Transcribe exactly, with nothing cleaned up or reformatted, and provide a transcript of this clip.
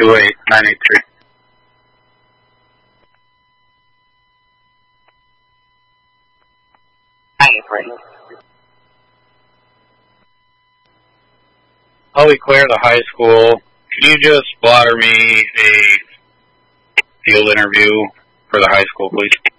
two eight nine eight three. I'll be clear the high school. Can you just blotter me a field interview for the high school, please?